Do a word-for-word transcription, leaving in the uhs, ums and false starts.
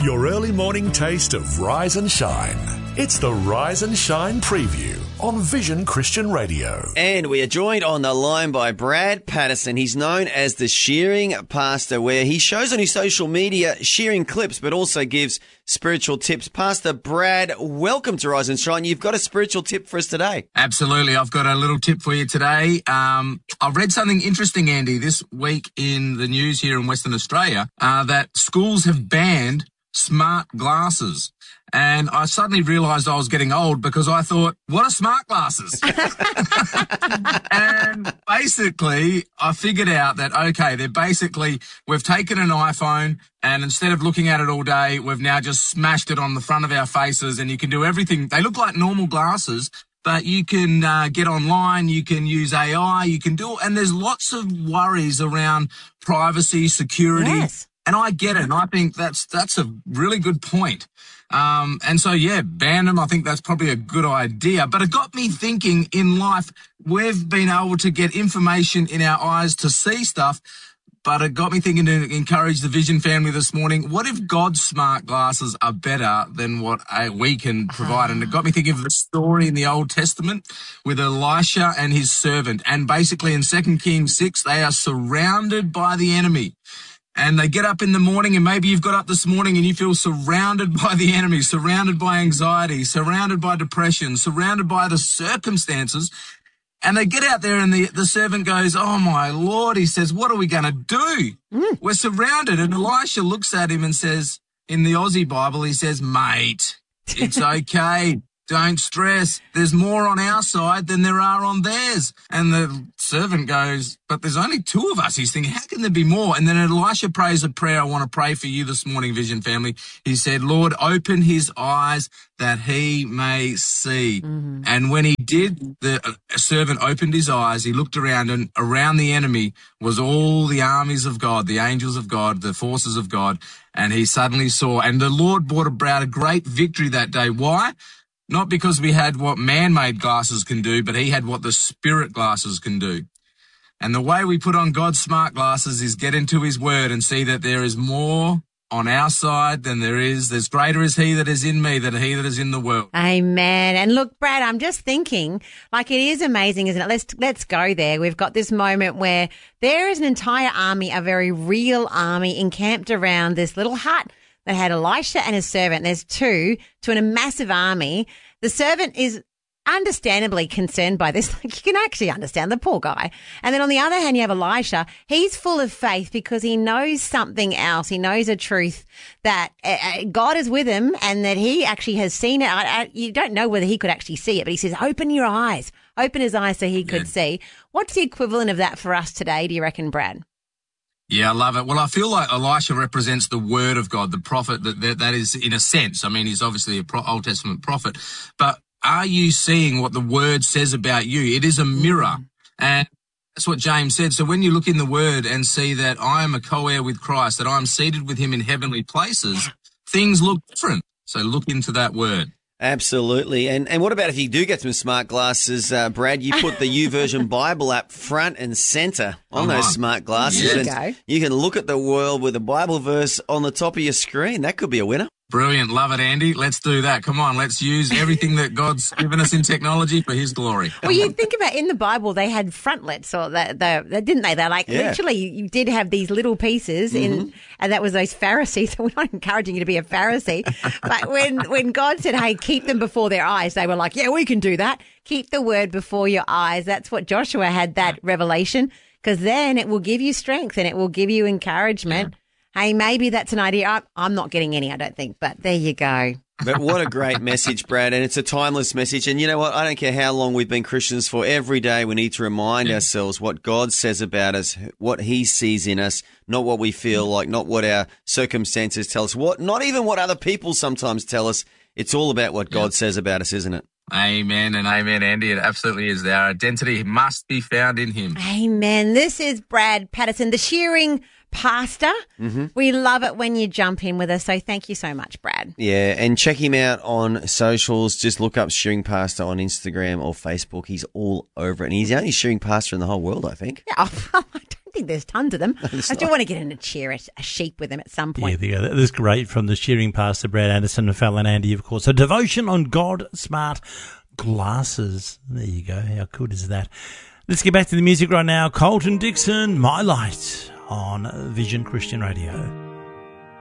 Your early morning taste of Rise and Shine. It's the Rise and Shine preview on Vision Christian Radio. And we are joined on the line by Brad Patterson. He's known as the Shearing Pastor, where he shows on his social media shearing clips, but also gives spiritual tips. Pastor Brad, welcome to Rise and Shine. You've got a spiritual tip for us today. Absolutely. I've got a little tip for you today. Um, I've read something interesting, Andy, this week in the news here in Western Australia, uh, that schools have banned smart glasses. And I suddenly realised I was getting old because I thought, what are smart glasses? And basically, I figured out that, okay, they're basically, we've taken an iPhone and instead of looking at it all day, we've now just smashed it on the front of our faces and you can do everything. They look like normal glasses, but you can uh, get online, you can use A I, you can do, and there's lots of worries around privacy, security. Yes. And I get it, and I think that's that's a really good point. Um, and so, yeah, ban them. I think that's probably a good idea. But it got me thinking in life, we've been able to get information in our eyes to see stuff, but it got me thinking to encourage the Vision family this morning. What if God's smart glasses are better than what uh, we can provide? And it got me thinking of the story in the Old Testament with Elisha and his servant. And basically in Second Kings six, they are surrounded by the enemy. And they get up in the morning, and maybe you've got up this morning and you feel surrounded by the enemy, surrounded by anxiety, surrounded by depression, surrounded by the circumstances. And they get out there and the, the servant goes, oh, my Lord, he says, what are we going to do? Mm. We're surrounded. And Elisha looks at him and says, in the Aussie Bible, he says, mate, it's okay. Don't stress. There's more on our side than there are on theirs. And the servant goes, but there's only two of us. He's thinking, how can there be more? And then Elisha prays a prayer. I want to pray for you this morning, Vision family. He said, Lord, open his eyes that he may see. Mm-hmm. And when he did, the servant opened his eyes. He looked around, and around the enemy was all the armies of God, the angels of God, the forces of God. And he suddenly saw, and the Lord brought about a great victory that day. Why? Not because we had what man-made glasses can do, but he had what the spirit glasses can do. And the way we put on God's smart glasses is get into his word and see that there is more on our side than there is. There's greater is he that is in me than he that is in the world. Amen. And look, Brad, I'm just thinking, like, it is amazing, isn't it? Let's let's go there. We've got this moment where there is an entire army, a very real army, encamped around this little hut that had Elisha and his servant. There's two to a massive army. The servant is understandably concerned by this. Like, you can actually understand the poor guy. And then on the other hand, you have Elisha. He's full of faith because he knows something else. He knows a truth that uh, God is with him and that he actually has seen it. I, I, you don't know whether he could actually see it, but he says, open your eyes. Open his eyes so he could yeah. see. What's the equivalent of that for us today, do you reckon, Brad? Yeah, I love it. Well, I feel like Elisha represents the word of God, the prophet that, that, that is in a sense. I mean, he's obviously a pro- Old Testament prophet, but are you seeing what the word says about you? It is a mirror. And that's what James said. So when you look in the word and see that I am a co-heir with Christ, that I'm seated with him in heavenly places, things look different. So look into that word. Absolutely. And and what about if you do get some smart glasses, uh, Brad? You put the YouVersion Bible app front and center on those smart glasses. There you go. You can look at the world with a Bible verse on the top of your screen. That could be a winner. Brilliant. Love it, Andy. Let's do that. Come on. Let's use everything that God's given us in technology for his glory. Well, you think about in the Bible, they had frontlets, or they, they, they didn't they? They're like, Yeah. literally, you, you did have these little pieces, in, Mm-hmm. and that was those Pharisees. So we're not encouraging you to be a Pharisee. But when, when God said, hey, keep them before their eyes, they were like, yeah, we can do that. Keep the word before your eyes. That's what Joshua had, that revelation, because then it will give you strength and it will give you encouragement. Yeah. Hey, maybe that's an idea. I'm not getting any, I don't think, but there you go. But what a great message, Brad, and it's a timeless message. And you know what? I don't care how long we've been Christians for. Every day we need to remind yeah. ourselves what God says about us, what he sees in us, not what we feel like, not what our circumstances tell us, what, not even what other people sometimes tell us. It's all about what God yeah. says about us, isn't it? Amen and amen, Andy. It absolutely is. Our identity must be found in him. Amen. This is Brad Patterson, the Shearing Pastor. Mm-hmm. We love it when you jump in with us. So thank you so much, Brad. Yeah, and check him out on socials. Just look up Shearing Pastor on Instagram or Facebook. He's all over it. And he's the only shearing pastor in the whole world, I think. Yeah, I don't think there's tons of them. I still want to get in a chair, a, a sheep with them at some point. Yeah, there you go. That's great from the shearing pastor, Brad Anderson and Fallon Andy, of course. A devotion on God Smart Glasses. There you go. How good is that? Let's get back to the music right now. Colton Dixon, My Light on Vision Christian Radio.